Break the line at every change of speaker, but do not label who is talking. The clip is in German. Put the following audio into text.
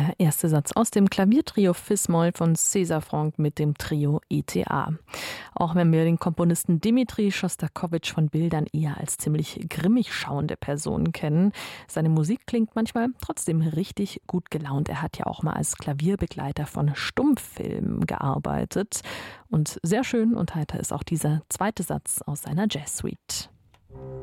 der erste Satz aus dem Klaviertrio Fis-Moll von César Franck mit dem Trio ETA. Auch wenn wir den Komponisten Dmitri Schostakowitsch von Bildern eher als ziemlich grimmig schauende Person kennen, seine Musik klingt manchmal trotzdem richtig gut gelaunt. Er hat ja auch mal als Klavierbegleiter von Stummfilmen gearbeitet. Und sehr schön und heiter ist auch dieser zweite Satz aus seiner Jazz-Suite.